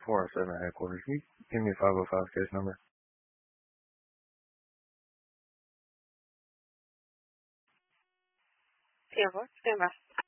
407 headquarters. Can you give me a 505 case number? Yeah, what's stand by.